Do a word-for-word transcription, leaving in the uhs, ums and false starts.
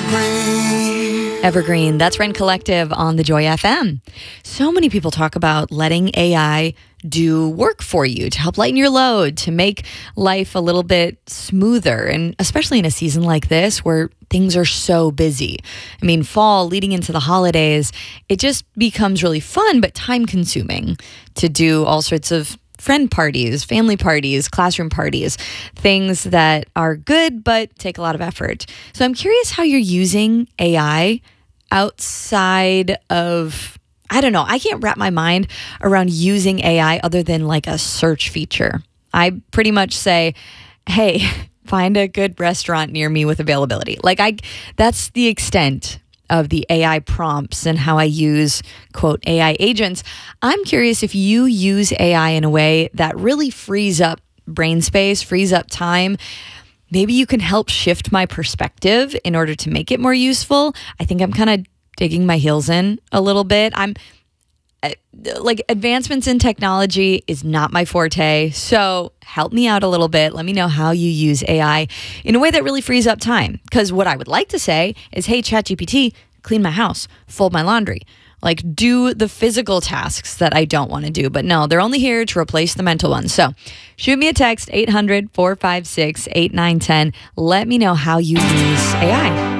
Evergreen. Evergreen, that's Rent Collective on the Joy F M. So many people talk about letting A I do work for you to help lighten your load, to make life a little bit smoother, and especially in a season like this where things are so busy. I mean, fall leading into the holidays, it just becomes really fun, but time consuming to do all sorts of friend parties, family parties, classroom parties, things that are good but take a lot of effort. So I'm curious how you're using A I outside of, I don't know, I can't wrap my mind around using A I other than like a search feature. I pretty much say, hey, find a good restaurant near me with availability. Like I, that's the extent of the A I prompts and how I use, quote, A I agents. I'm curious if you use A I in a way that really frees up brain space, frees up time. Maybe you can help shift my perspective in order to make it more useful. I think I'm kind of digging my heels in a little bit. I'm like, advancements in technology is not my forte. So help me out a little bit. Let me know how you use A I in a way that really frees up time. Because what I would like to say is, hey, ChatGPT, clean my house, fold my laundry, like do the physical tasks that I don't want to do. But no, they're only here to replace the mental ones. So shoot me a text, eight hundred, four five six, eight nine one zero. Let me know how you use A I.